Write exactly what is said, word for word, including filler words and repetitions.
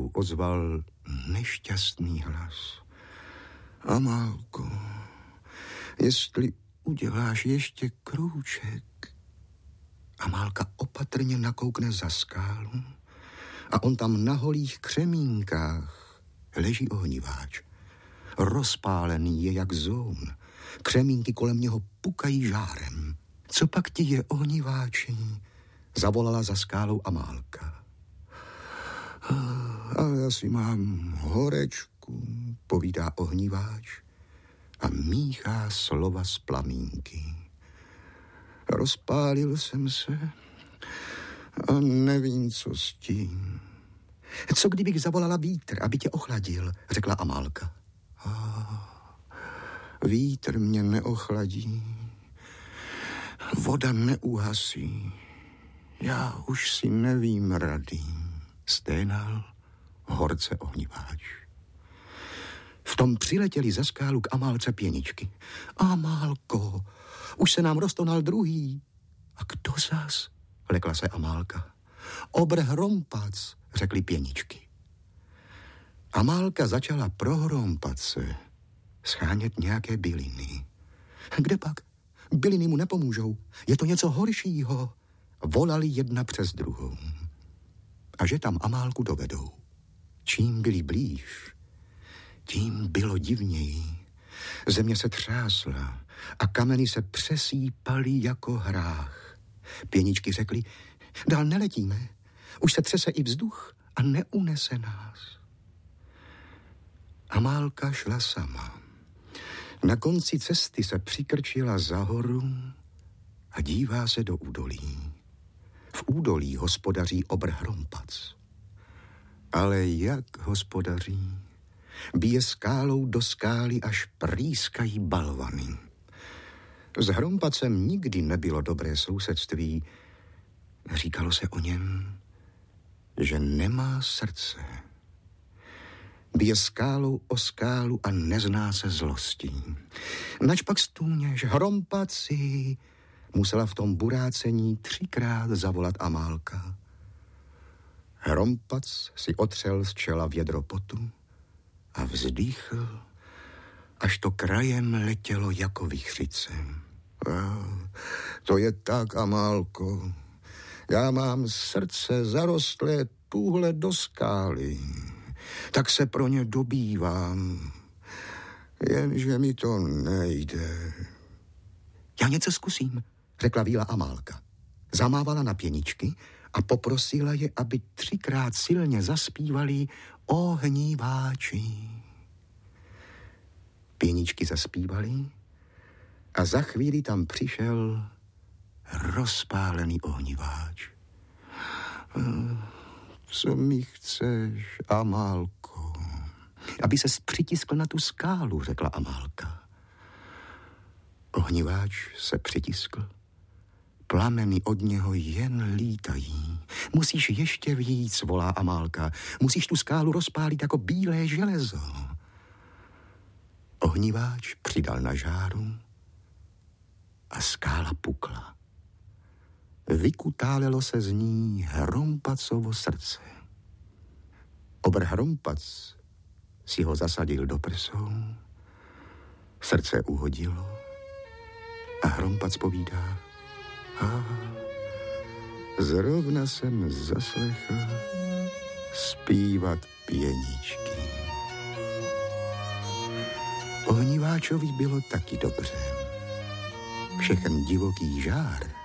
skálu ozval nešťastný hlas. Amálko, jestli uděláš ještě krůček. Amálka opatrně nakoukne za skálu a on tam na holých křemínkách leží ohniváč. Rozpálený je jak zoun. Křemínky kolem něho pukají žárem. Co pak ti je, ohniváči? Zavolala za skálou Amálka. Ale já si mám horečku, povídá ohniváč a míchá slova z plamínky. Rozpálil jsem se a nevím, co s tím. Co kdybych zavolala vítr, aby tě ochladil, řekla Amálka. Vítr mě neochladí, voda neuhasí, já už si nevím rady, sténal horce ohniváč. V tom přiletěli za skálu k Amálce pěničky. Amálko, už se nám roztonal druhý. A kdo zas? Lekla se Amálka. Obr hrompac, řekli pěničky. Amálka začala pro hrompace schánět nějaké byliny. Kde pak? Byliny mu nepomůžou. Je to něco horšího. Volali jedna přes druhou. A že tam Amálku dovedou. Čím byli blíž, tím bylo divněji. Země se třásla a kameny se přesýpaly jako hrách. Pěničky řekly, dál neletíme, už se třese i vzduch a neunese nás. Amálka šla sama. Na konci cesty se přikrčila za horu a dívá se do údolí. V údolí hospodaří obr hrompac. Ale jak hospodaří? Bije skálou do skály, až prýskají balvany. S hrompacem nikdy nebylo dobré sousedství. Říkalo se o něm, že nemá srdce. Bije skálou o skálu a nezná se zlostí. Nač pak stůněš, hrompaci, musela v tom burácení třikrát zavolat Amálka. Hrompac si otřel z čela vědro potu a vzdýchl, až to krajem letělo jako vichřice. To je tak, Amálko. Já mám srdce zarostlé tuhle do skály. Tak se pro ně dobývám. Jenže mi to nejde. Já něco zkusím, řekla víla Amálka. Zamávala na pěničky a poprosila je, aby třikrát silně zaspívali ohníváči. Pěničky zaspívali a za chvíli tam přišel rozpálený ohníváč. Co mi chceš, Amálko? Aby ses přitiskl na tu skálu, řekla Amálka. Ohníváč se přitiskl. Plameny od něho jen lítají. Musíš ještě víc, volá Amálka. Musíš tu skálu rozpálit jako bílé železo. Ohníváč přidal na žáru a skála pukla. Vykutálelo se z ní hrompacovo srdce. Obr hrompac si ho zasadil do prsou, srdce uhodilo a hrompac povídá: a zrovna jsem zaslechl zpívat pěničky. Ohníváčovi bylo taky dobře. Všechen divoký žár